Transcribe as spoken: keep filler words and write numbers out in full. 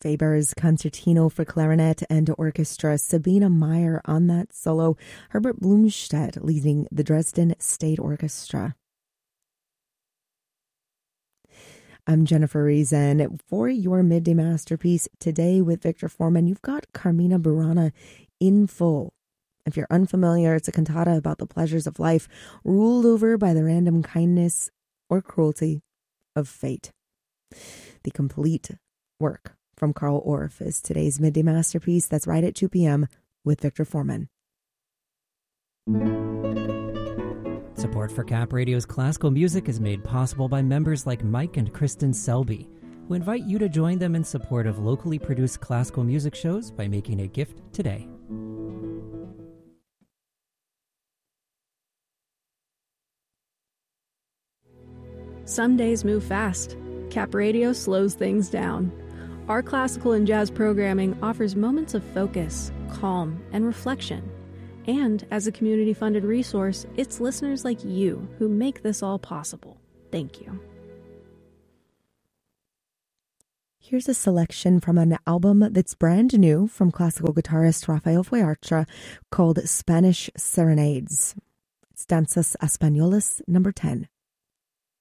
Weber's Concertino for Clarinet and Orchestra, Sabina Meyer on that solo, Herbert Blumstedt leading the Dresden State Orchestra. I'm Jennifer Reason. For your midday masterpiece today with Victor Foreman, you've got Carmina Burana in full. If you're unfamiliar, it's a cantata about the pleasures of life, ruled over by the random kindness or cruelty of fate. The complete work from Carl Orff is today's midday masterpiece. That's right at two p.m. with Victor Foreman. Support for Cap Radio's classical music is made possible by members like Mike and Kristen Selby, who invite you to join them in support of locally produced classical music shows by making a gift today. Some days move fast. Cap Radio slows things down. Our classical and jazz programming offers moments of focus, calm, and reflection. And as a community-funded resource, it's listeners like you who make this all possible. Thank you. Here's a selection from an album that's brand new from classical guitarist Rafael Feuarcha called Spanish Serenades. It's Danzas Españolas number ten.